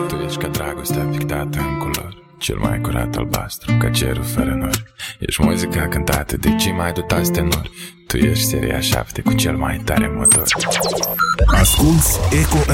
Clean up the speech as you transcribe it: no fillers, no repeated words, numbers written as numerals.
Tu ești ca dragostea pictată în culori, cel mai curat albastru, ca cerul fără nori. Ești muzica cântată de cei mai dotați tenori. Tu ești seria 7 cu cel mai tare motor. Asculți Eco